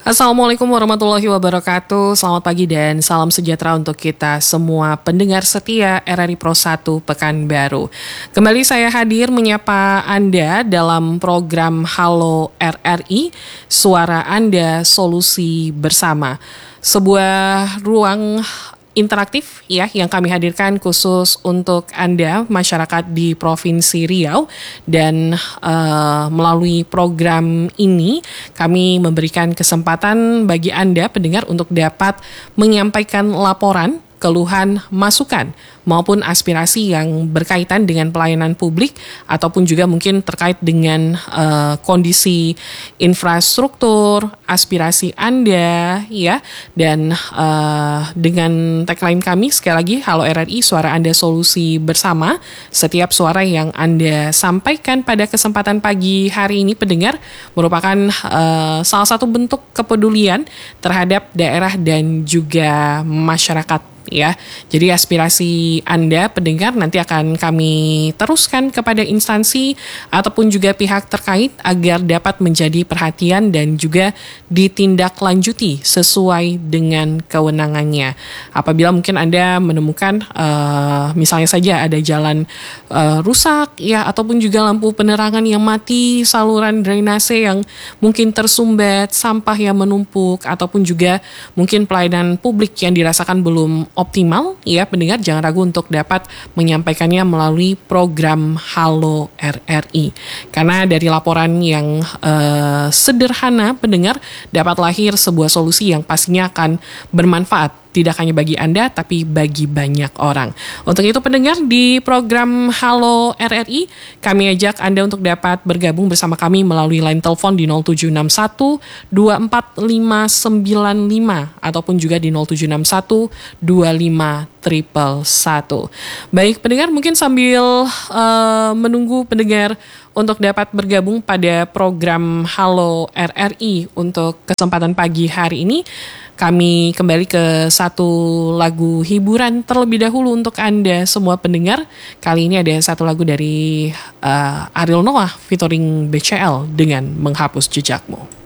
Assalamualaikum warahmatullahi wabarakatuh. Selamat pagi dan salam sejahtera untuk kita semua pendengar setia RRI Pro 1 Pekanbaru. Kembali saya hadir menyapa Anda dalam program Halo RRI, Suara Anda Solusi Bersama. Sebuah ruang interaktif ya yang kami hadirkan khusus untuk Anda masyarakat di Provinsi Riau, dan melalui program ini kami memberikan kesempatan bagi Anda pendengar untuk dapat menyampaikan laporan, keluhan, masukan maupun aspirasi yang berkaitan dengan pelayanan publik ataupun juga mungkin terkait dengan kondisi infrastruktur, aspirasi Anda ya, dan dengan tagline kami sekali lagi, Halo RRI, Suara Anda Solusi Bersama. Setiap suara yang Anda sampaikan pada kesempatan pagi hari ini pendengar merupakan salah satu bentuk kepedulian terhadap daerah dan juga masyarakat ya. Jadi aspirasi Anda pendengar nanti akan kami teruskan kepada instansi ataupun juga pihak terkait agar dapat menjadi perhatian dan juga ditindaklanjuti sesuai dengan kewenangannya. Apabila mungkin Anda menemukan misalnya saja ada jalan rusak ya, ataupun juga lampu penerangan yang mati, saluran drainase yang mungkin tersumbat, sampah yang menumpuk, ataupun juga mungkin pelayanan publik yang dirasakan belum optimal ya pendengar, jangan ragu untuk dapat menyampaikannya melalui program Halo RRI, karena dari laporan yang sederhana pendengar dapat lahir sebuah solusi yang pastinya akan bermanfaat tidak hanya bagi Anda, tapi bagi banyak orang. Untuk itu pendengar, di program Halo RRI, kami ajak Anda untuk dapat bergabung bersama kami melalui line telepon di 0761 24595 ataupun juga di 0761 25111. Baik pendengar, mungkin sambil menunggu pendengar untuk dapat bergabung pada program Halo RRI untuk kesempatan pagi hari ini, kami kembali ke satu lagu hiburan terlebih dahulu untuk Anda semua pendengar. Kali ini ada satu lagu dari Ariel Noah featuring BCL dengan Menghapus Jejakmu.